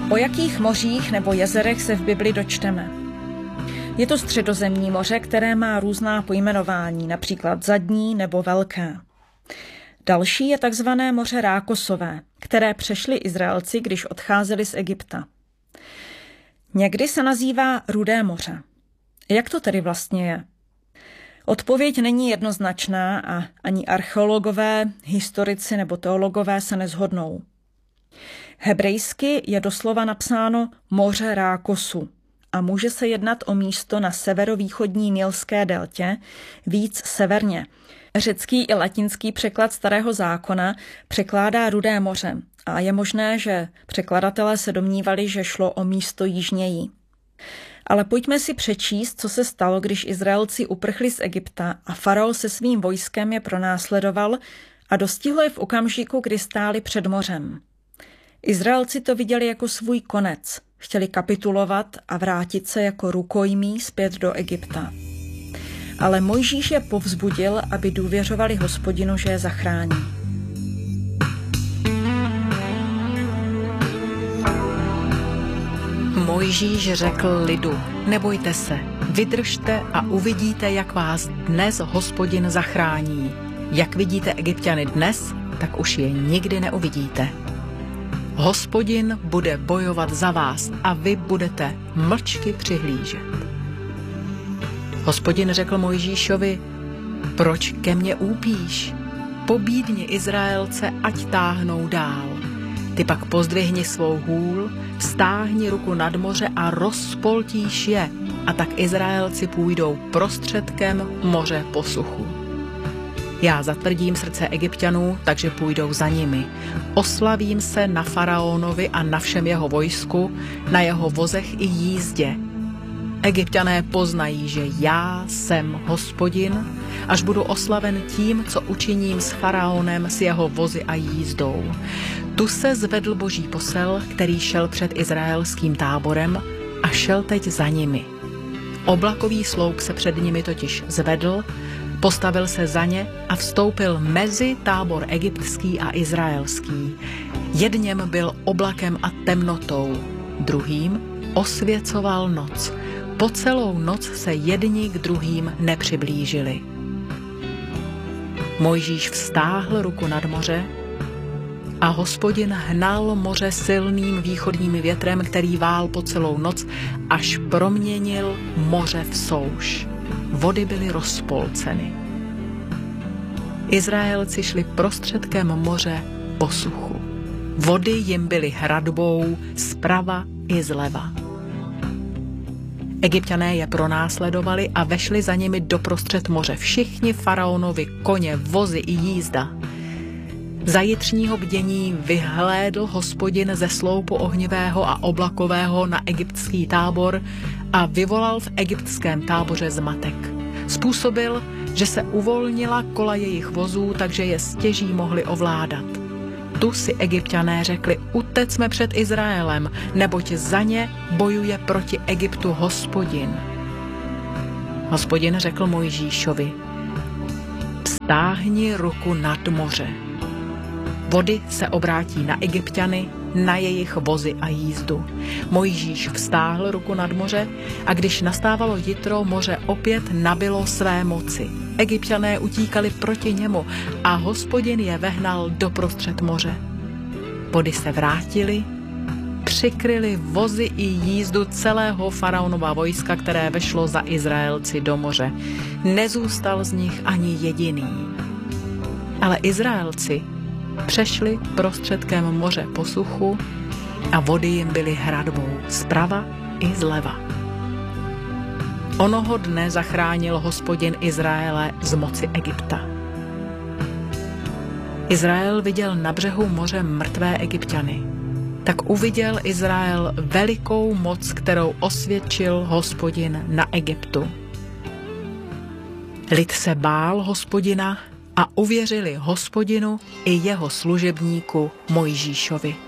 O jakých mořích nebo jezerech se v Bibli dočteme? Je to Středozemní moře, které má různá pojmenování, například Zadní nebo Velké. Další je takzvané moře Rákosové, které přešli Izraelci, když odcházeli z Egypta. Někdy se nazývá Rudé moře. Jak to tedy vlastně je? Odpověď není jednoznačná a ani archeologové, historici nebo teologové se neshodnou. Hebrejsky je doslova napsáno moře Rákosu a může se jednat o místo na severovýchodní Nilské deltě, víc severně. Řecký i latinský překlad Starého zákona překládá Rudé moře a je možné, že překladatelé se domnívali, že šlo o místo jižněji. Ale pojďme si přečíst, co se stalo, když Izraelci uprchli z Egypta a faraon se svým vojskem je pronásledoval a dostihlo je v okamžiku, kdy stáli před mořem. Izraelci to viděli jako svůj konec, chtěli kapitulovat a vrátit se jako rukojmí zpět do Egypta. Ale Mojžíš je povzbudil, aby důvěřovali Hospodinu, že je zachrání. Mojžíš řekl lidu, nebojte se, vydržte a uvidíte, jak vás dnes Hospodin zachrání. Jak vidíte Egypťany dnes, tak už je nikdy neuvidíte. Hospodin bude bojovat za vás a vy budete mlčky přihlížet. Hospodin řekl Mojžíšovi, proč ke mně úpíš? Pobídni Izraelce, ať táhnou dál. Ty pak pozdvihni svou hůl, vztáhni ruku nad moře a rozpoltíš je, a tak Izraelci půjdou prostředkem moře po suchu. Já zatvrdím srdce Egypťanů, takže půjdou za nimi. Oslavím se na faraonovi a na všem jeho vojsku, na jeho vozech i jízdě. Egypťané poznají, že já jsem Hospodin, až budu oslaven tím, co učiním s faraonem, s jeho vozy a jízdou. Tu se zvedl boží posel, který šel před izraelským táborem a šel teď za nimi. Oblakový sloup se před nimi totiž zvedl, postavil se za ně a vstoupil mezi tábor egyptský a izraelský. Jedněm byl oblakem a temnotou, druhým osvěcoval noc. Po celou noc se jedni k druhým nepřiblížili. Mojžíš vztáhl ruku nad moře a Hospodin hnal moře silným východním větrem, který vál po celou noc, až proměnil moře v souš. Vody byly rozpolceny. Izraelci šli prostředkem moře po suchu. Vody jim byly hradbou zprava i zleva. Egypťané je pronásledovali a vešli za nimi doprostřed moře. Všichni faraonovi koně, vozy i jízda. Za jitřního bdění vyhlédl Hospodin ze sloupu ohnivého a oblakového na egyptský tábor a vyvolal v egyptském táboře zmatek. Způsobil, že se uvolnila kola jejich vozů, takže je stěží mohli ovládat. Tu si Egypťané řekli, utecme před Izraelem, neboť za ně bojuje proti Egyptu Hospodin. Hospodin řekl Mojžíšovi, vztáhni ruku nad moře. Vody se obrátí na Egypťany, na jejich vozy a jízdu. Mojžíš vztáhl ruku nad moře a když nastávalo jitro, moře opět nabilo své moci. Egypťané utíkali proti němu a Hospodin je vehnal doprostřed moře. Vody se vrátily, přikryly vozy i jízdu celého faraonova vojska, které vešlo za Izraelci do moře. Nezůstal z nich ani jediný. Ale Izraelci přešli prostředkem moře po suchu a vody jim byly hradbou zprava i zleva. Onoho dne zachránil Hospodin Izraele z moci Egypta. Izrael viděl na břehu moře mrtvé Egypťany. Tak uviděl Izrael velikou moc, kterou osvědčil Hospodin na Egyptu. Lid se bál Hospodina a uvěřili Hospodinu i jeho služebníku Mojžíšovi.